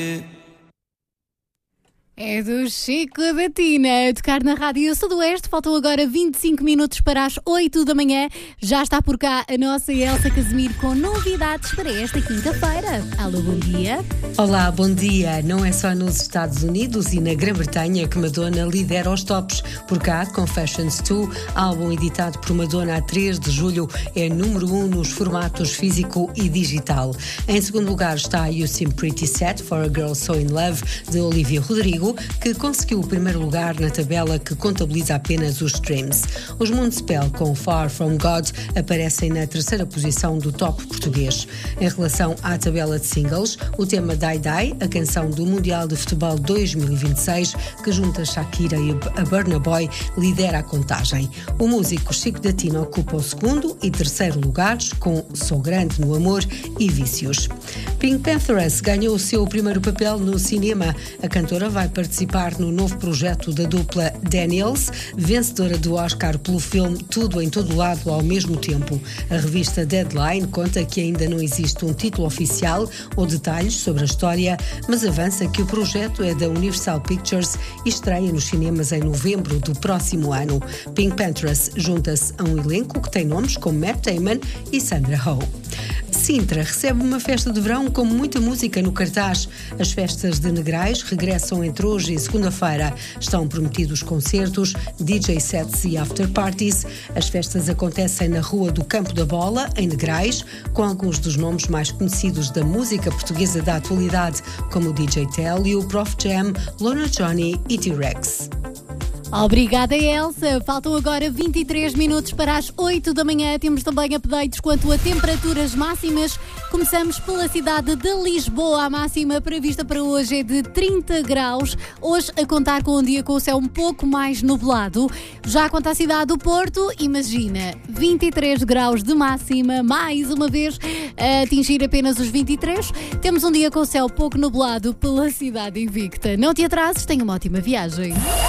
É do Chico da Tina, a tocar na Rádio Sudoeste. Faltam agora 25 minutos para as 8 da manhã. Já está por cá a nossa Elsa Casimiro com novidades para esta quinta-feira. Alô, bom dia. Olá, bom dia. Não é só nos Estados Unidos e na Grã-Bretanha que Madonna lidera os tops. Por cá, Confessions 2, álbum editado por Madonna a 3 de julho, é número 1 nos formatos físico e digital. Em segundo lugar está You Seem Pretty Sad for a Girl So In Love, de Olivia Rodrigo, que conseguiu o primeiro lugar na tabela que contabiliza apenas os streams. Os Moonspell com Far From God aparecem na terceira posição do top português. Em relação à tabela de singles, o tema Die Die, a canção do Mundial de Futebol 2026, que junta Shakira e a Burna Boy, lidera a contagem. O músico Chico da Tina ocupa o segundo e terceiro lugares com Sou Grande no Amor e Vícios. Pink Pantheress ganhou o seu primeiro papel no cinema. A cantora vai participar no novo projeto da dupla Daniels, vencedora do Oscar pelo filme Tudo em Todo Lado ao Mesmo Tempo. A revista Deadline conta que ainda não existe um título oficial ou detalhes sobre a história, mas avança que o projeto é da Universal Pictures e estreia nos cinemas em novembro do próximo ano. Pink Pantheress junta-se a um elenco que tem nomes como Matt Damon e Sandra Oh. Sintra recebe uma festa de verão com muita música no cartaz. As festas de Negrais regressam entre hoje e segunda-feira. Estão prometidos concertos, DJ sets e after parties. As festas acontecem na Rua do Campo da Bola, em Negrais, com alguns dos nomes mais conhecidos da música portuguesa da atualidade, como o DJ Télio, Prof Jam, Lona Johnny e T-Rex. Obrigada, Elsa. Faltam agora 23 minutos para as 8 da manhã. Temos também updates quanto a temperaturas máximas. Começamos pela cidade de Lisboa. A máxima prevista para hoje é de 30 graus. Hoje a contar com um dia com o céu um pouco mais nublado. Já quanto à cidade do Porto, imagina, 23 graus de máxima, mais uma vez a atingir apenas os 23. Temos um dia com o céu pouco nublado pela cidade invicta. Não te atrases, tenha uma ótima viagem.